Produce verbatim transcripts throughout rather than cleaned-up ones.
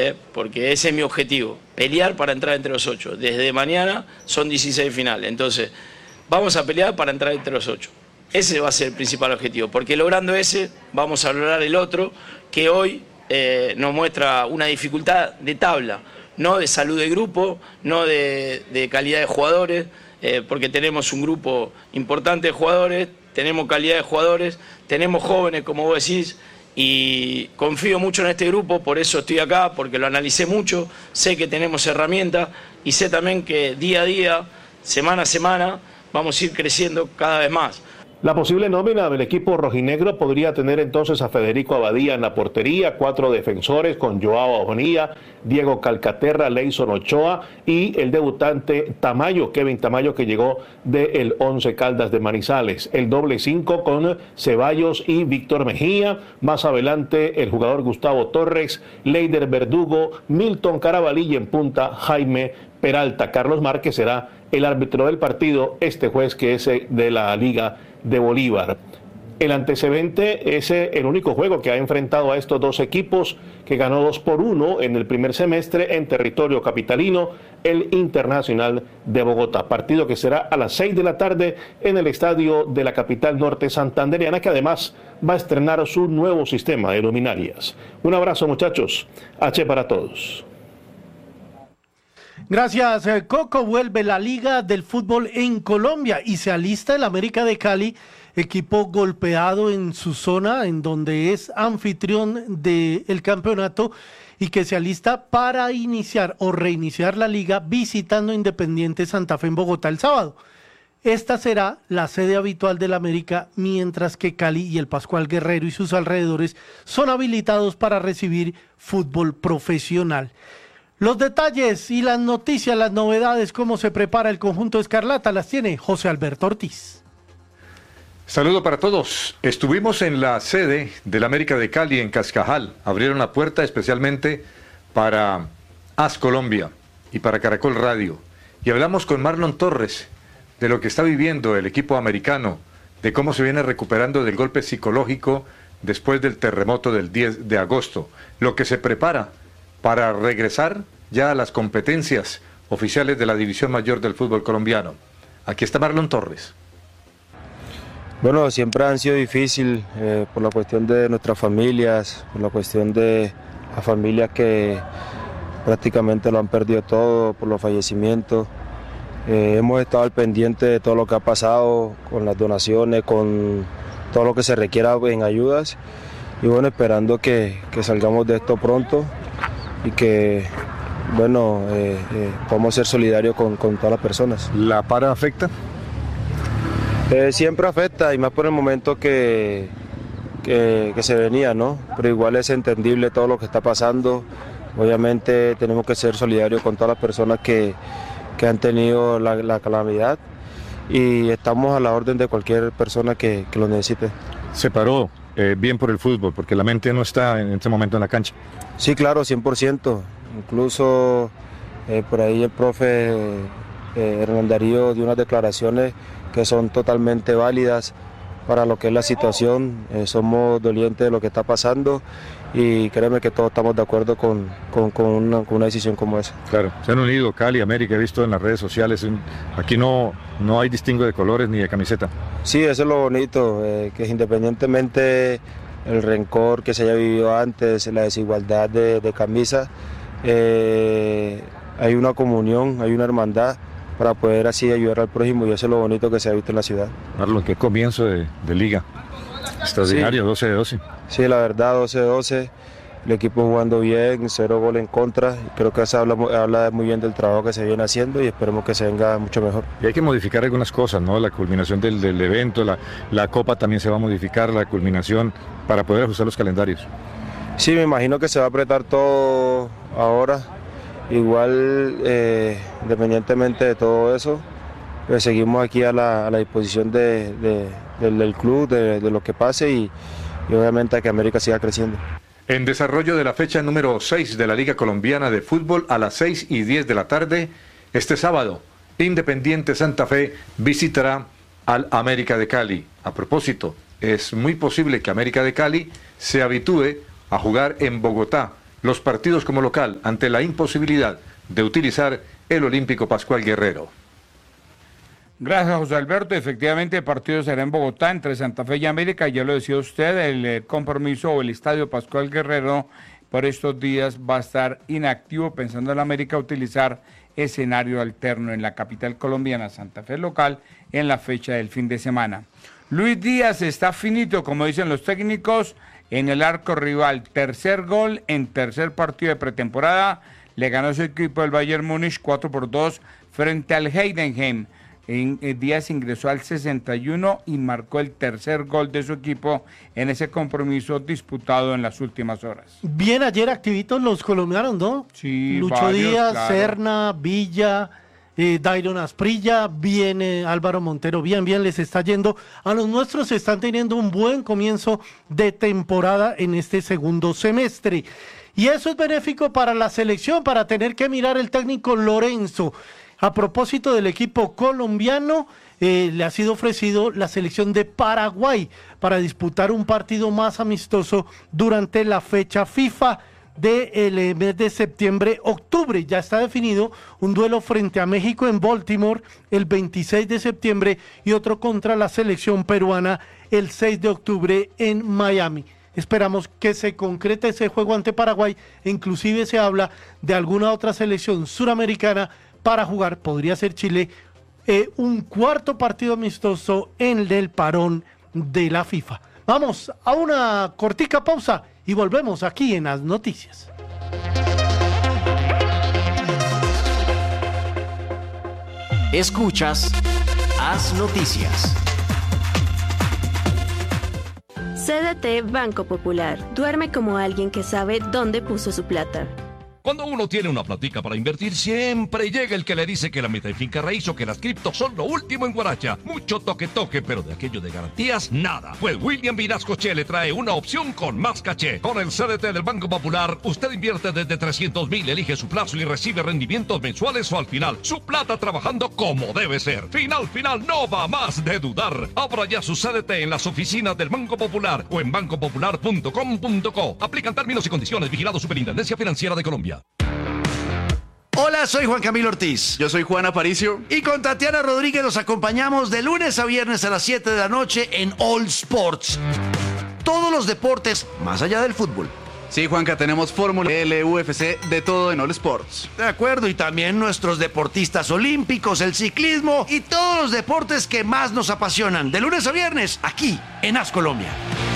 ¿eh? Porque ese es mi objetivo, pelear para entrar entre los ocho. Desde mañana son dieciséis finales, entonces vamos a pelear para entrar entre los ocho. Ese va a ser el principal objetivo, porque logrando ese vamos a lograr el otro, que hoy eh, nos muestra una dificultad de tabla, no de salud de grupo, no de, de calidad de jugadores, eh, porque tenemos un grupo importante de jugadores, tenemos calidad de jugadores, tenemos jóvenes, como vos decís, y confío mucho en este grupo, por eso estoy acá, porque lo analicé mucho, sé que tenemos herramientas y sé también que día a día, semana a semana, vamos a ir creciendo cada vez más. La posible nómina del equipo rojinegro podría tener entonces a Federico Abadía en la portería, cuatro defensores con Joao Bonilla, Diego Calcaterra, Leison Ochoa y el debutante Tamayo, Kevin Tamayo, que llegó del Once Caldas de Manizales. El doble cinco con Ceballos y Víctor Mejía. Más adelante el jugador Gustavo Torres, Leider Verdugo, Milton Carabalí y en punta Jaime Peralta. Carlos Márquez será el árbitro del partido, este juez que es de la Liga de Bolívar. El antecedente es el único juego que ha enfrentado a estos dos equipos, que ganó dos por uno en el primer semestre en territorio capitalino, el Internacional de Bogotá. Partido que será a las seis de la tarde en el estadio de la capital norte santandereana, que además va a estrenar su nuevo sistema de luminarias. Un abrazo, muchachos. H para todos. Gracias, Coco. Vuelve la Liga del Fútbol en Colombia y se alista el América de Cali, equipo golpeado en su zona, en donde es anfitrión del campeonato, y que se alista para iniciar o reiniciar la liga visitando Independiente Santa Fe en Bogotá el sábado. Esta será la sede habitual del América, mientras que Cali y el Pascual Guerrero y sus alrededores son habilitados para recibir fútbol profesional. Los detalles y las noticias, las novedades, cómo se prepara el conjunto Escarlata, las tiene José Alberto Ortiz. Saludo para todos. Estuvimos en la sede del América de Cali en Cascajal. Abrieron la puerta especialmente para As Colombia y para Caracol Radio. Y hablamos con Marlon Torres de lo que está viviendo el equipo americano, de cómo se viene recuperando del golpe psicológico después del terremoto del diez de agosto. Lo que se prepara para regresar ya a las competencias oficiales de la División Mayor del fútbol colombiano. Aquí está Marlon Torres. Bueno, siempre han sido difícil eh, por la cuestión de nuestras familias, por la cuestión de las familias que prácticamente lo han perdido todo, por los fallecimientos. Eh, hemos estado al pendiente de todo lo que ha pasado, con las donaciones, con todo lo que se requiera en ayudas. Y bueno, esperando que, que salgamos de esto pronto y que, bueno, eh, eh, podamos ser solidarios con, con todas las personas. ¿La para afecta? Eh, siempre afecta, y más por el momento que, que, que se venía, ¿no? Pero igual es entendible todo lo que está pasando. Obviamente tenemos que ser solidarios con todas las personas que, que han tenido la, la calamidad, y estamos a la orden de cualquier persona que, que lo necesite. Se paró eh, bien por el fútbol, porque la mente no está en este momento en la cancha. Sí, claro, cien por ciento. Incluso eh, por ahí el profe eh, Hernán Darío dio unas declaraciones que son totalmente válidas para lo que es la situación. Eh, somos dolientes de lo que está pasando, y créeme que todos estamos de acuerdo con, con, con, una, con una decisión como esa. Claro, se han unido Cali, América, he visto en las redes sociales, aquí no, no hay distingo de colores ni de camiseta. Sí, eso es lo bonito, eh, que independientemente el rencor que se haya vivido antes, la desigualdad de, de camisa, eh, hay una comunión, hay una hermandad para poder así ayudar al prójimo, y eso es lo bonito que se ha visto en la ciudad. Marlon, qué comienzo de, de liga, extraordinario, sí. doce de doce. Sí, la verdad, doce de doce, el equipo jugando bien, cero gol en contra, y creo que eso habla, habla muy bien del trabajo que se viene haciendo, y esperemos que se venga mucho mejor. Y hay que modificar algunas cosas, ¿no? La culminación del, del evento, la, la copa también se va a modificar, la culminación, para poder ajustar los calendarios. Sí, me imagino que se va a apretar todo ahora. Igual, eh, independientemente de todo eso, pues seguimos aquí a la, a la disposición de, de, del, del club, de, de lo que pase, y, y obviamente a que América siga creciendo. En desarrollo de la fecha número seis de la Liga Colombiana de Fútbol, a las seis y diez de la tarde, este sábado, Independiente Santa Fe visitará al América de Cali. A propósito, es muy posible que América de Cali se habitúe a jugar en Bogotá los partidos como local ante la imposibilidad de utilizar el Olímpico Pascual Guerrero. Gracias, José Alberto. Efectivamente, el partido será en Bogotá, entre Santa Fe y América. Ya lo decía usted, el eh, compromiso o el Estadio Pascual Guerrero por estos días va a estar inactivo, pensando en América utilizar escenario alterno en la capital colombiana, Santa Fe local, en la fecha del fin de semana. Luis Díaz está finito, como dicen los técnicos, en el arco rival. Tercer gol en tercer partido de pretemporada. Le ganó su equipo el Bayern Múnich cuatro por dos frente al Heidenheim. En, en Díaz ingresó al sesenta y uno y marcó el tercer gol de su equipo en ese compromiso disputado en las últimas horas. Bien, ayer activitos los colombianos, ¿no? Sí, Lucho varios, Díaz, claro. Serna, Villa, eh, Dairon Asprilla, bien eh, Álvaro Montero, bien, bien les está yendo. A los nuestros están teniendo un buen comienzo de temporada en este segundo semestre. Y eso es benéfico para la selección, para tener que mirar el técnico Lorenzo. A propósito del equipo colombiano, eh, le ha sido ofrecido la selección de Paraguay para disputar un partido más amistoso durante la fecha FIFA del mes de septiembre-octubre. Ya está definido un duelo frente a México en Baltimore el veintiséis de septiembre y otro contra la selección peruana el seis de octubre en Miami. Esperamos que se concrete ese juego ante Paraguay e inclusive se habla de alguna otra selección suramericana para jugar, podría ser Chile, eh, un cuarto partido amistoso en el parón de la FIFA. Vamos a una cortica pausa y volvemos aquí en las noticias. Escuchas Haz Noticias. C D T Banco Popular. Duerme como alguien que sabe dónde puso su plata. Cuando uno tiene una platica para invertir, siempre llega el que le dice que la meta de finca raíz o que las criptos son lo último en Guaracha. Mucho toque-toque, pero de aquello de garantías, nada. Pues William Vinascoche le trae una opción con más caché. Con el C D T del Banco Popular, usted invierte desde trescientos mil, elige su plazo y recibe rendimientos mensuales o al final. Su plata trabajando como debe ser. Final, final, no va más de dudar. Abra ya su C D T en las oficinas del Banco Popular o en banco popular punto com punto co. Aplican términos y condiciones. Vigilado Superintendencia Financiera de Colombia. Hola, soy Juan Camilo Ortiz. Yo soy Juan Aparicio. Y con Tatiana Rodríguez los acompañamos de lunes a viernes a las siete de la noche en All Sports. Todos los deportes más allá del fútbol. Sí, Juanca, tenemos Fórmula, L, U F C, de todo en All Sports. De acuerdo, y también nuestros deportistas olímpicos, el ciclismo y todos los deportes que más nos apasionan. De lunes a viernes, aquí en Haz Colombia.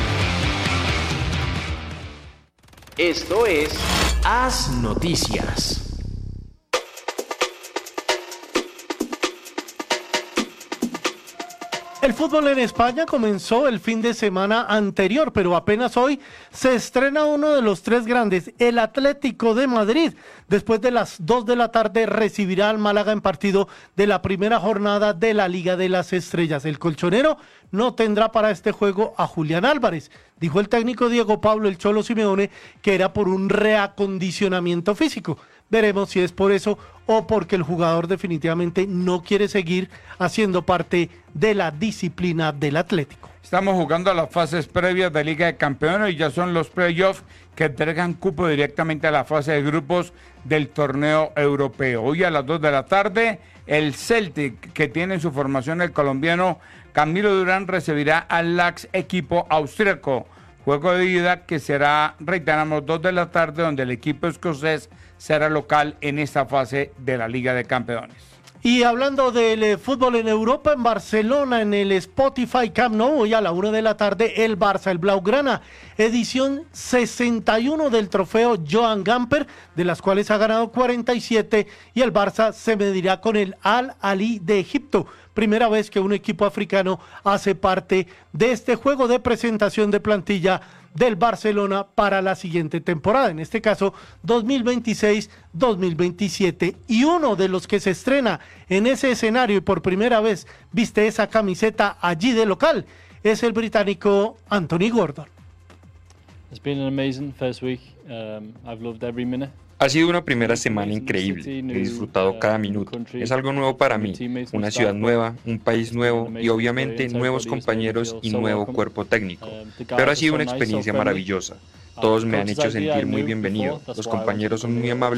Esto es Haz Noticias. El fútbol en España comenzó el fin de semana anterior, pero apenas hoy se estrena uno de los tres grandes, el Atlético de Madrid. Después de las dos de la tarde recibirá al Málaga en partido de la primera jornada de la Liga de las Estrellas. El colchonero no tendrá para este juego a Julián Álvarez. Dijo el técnico Diego Pablo El Cholo Simeone que era por un reacondicionamiento físico. Veremos si es por eso o porque el jugador definitivamente no quiere seguir haciendo parte de la disciplina del Atlético. Estamos jugando a las fases previas de Liga de Campeones y ya son los playoffs que entregan cupo directamente a la fase de grupos del torneo europeo. Hoy a las dos de la tarde, el Celtic, que tiene en su formación el colombiano Camilo Durán, recibirá al Ajax, equipo austríaco. Juego de ida que será, reiteramos, dos de la tarde, donde el equipo escocés será local en esta fase de la Liga de Campeones. Y hablando del eh, fútbol en Europa, en Barcelona, en el Spotify Camp Nou, hoy a la una de la tarde, el Barça, el Blaugrana, edición sesenta y uno del trofeo Joan Gamper, de las cuales ha ganado cuarenta y siete, y el Barça se medirá con el Al Ahly de Egipto. Primera vez que un equipo africano hace parte de este juego de presentación de plantilla del Barcelona para la siguiente temporada, en este caso dos mil veintiséis dos mil veintisiete, y uno de los que se estrena en ese escenario y por primera vez viste esa camiseta allí de local es el británico Anthony Gordon. It's been an amazing first week. Um, I've loved every minute. Ha sido una primera semana increíble, he disfrutado cada minuto, es algo nuevo para mí, una ciudad nueva, un país nuevo y obviamente nuevos compañeros y nuevo cuerpo técnico, pero ha sido una experiencia maravillosa. Todos me han hecho sentir muy bienvenido. Los compañeros son muy amables.